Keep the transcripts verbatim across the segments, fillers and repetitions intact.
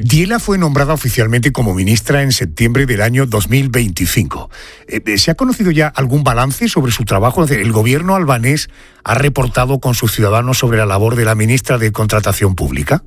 Diela fue nombrada oficialmente como ministra en septiembre del año dos mil veinticinco. Eh, ¿Se ha conocido ya algún balance sobre su trabajo? El gobierno albanés ha reportado con sus ciudadanos sobre la labor de la ministra de Contratación Pública.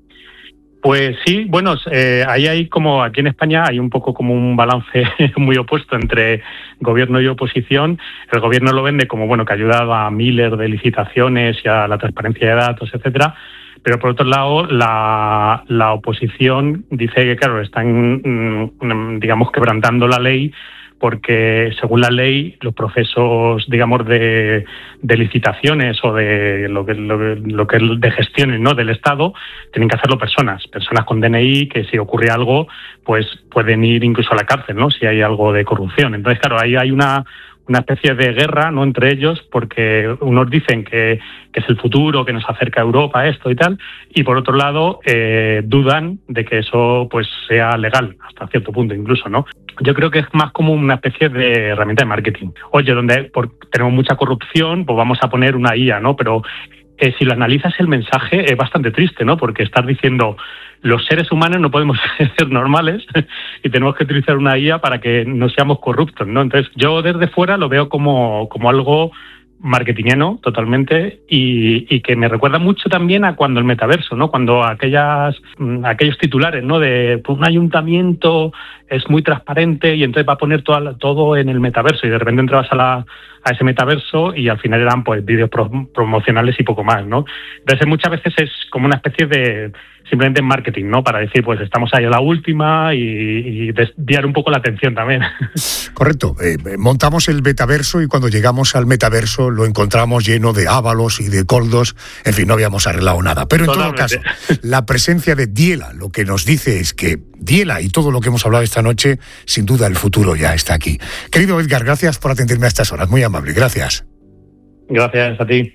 Pues sí, bueno, eh, ahí hay como, aquí en España hay un poco como un balance muy opuesto entre gobierno y oposición. El gobierno lo vende como, bueno, que ha ayudado a miles de licitaciones y a la transparencia de datos, etcétera. Pero por otro lado, la, la oposición dice que, claro, están, digamos, quebrantando la ley, porque según la ley los procesos, digamos, de, de licitaciones o de lo que lo, lo que de gestiones, ¿no?, del Estado, tienen que hacerlo personas, personas con D N I, que si ocurre algo, pues pueden ir incluso a la cárcel, ¿no?, si hay algo de corrupción. Entonces, claro, ahí hay una una especie de guerra, ¿no?, entre ellos, porque unos dicen que, que es el futuro, que nos acerca a Europa, esto y tal, y por otro lado eh, dudan de que eso pues sea legal, hasta cierto punto incluso, ¿no? Yo creo que es más como una especie de herramienta de marketing. Oye, donde por, tenemos mucha corrupción, pues vamos a poner una I A, ¿no? Pero eh, si lo analizas, el mensaje es bastante triste, ¿no? Porque estás diciendo, los seres humanos no podemos ser normales y tenemos que utilizar una I A para que no seamos corruptos, ¿no? Entonces, yo desde fuera lo veo como, como algo marketingiano totalmente y, y que me recuerda mucho también a cuando el metaverso, ¿no? Cuando aquellas aquellos titulares, ¿no?, de pues, un ayuntamiento es muy transparente y entonces va a poner todo, todo en el metaverso, y de repente entrabas a la a ese metaverso y al final eran pues vídeos pro, promocionales y poco más, ¿no? Entonces muchas veces es como una especie de simplemente marketing, ¿no?, para decir pues estamos ahí a la última y, y desviar un poco la atención también. Correcto, eh, montamos el metaverso y cuando llegamos al metaverso lo encontramos lleno de ábalos y de coldos, en fin, no habíamos arreglado nada. Pero en Totalmente. todo caso, la presencia de Diela lo que nos dice es que Diela y todo lo que hemos hablado esta noche, sin duda el futuro ya está aquí. Querido Edgar, gracias por atenderme a estas horas, muy amable, gracias. Gracias a ti.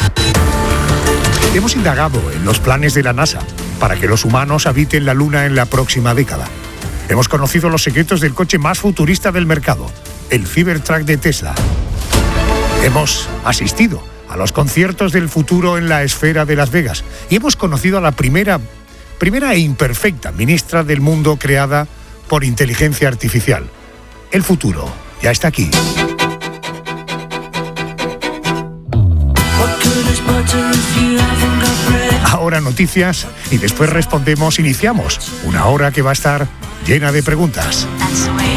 Hemos indagado en los planes de la NASA para que los humanos habiten la Luna en la próxima década. Hemos conocido los secretos del coche más futurista del mercado, el Cybertruck de Tesla. Hemos asistido a los conciertos del futuro en la esfera de Las Vegas y hemos conocido a la primera, primera e imperfecta ministra del mundo creada por inteligencia artificial. El futuro ya está aquí. Ahora noticias y después respondemos, iniciamos una hora que va a estar llena de preguntas.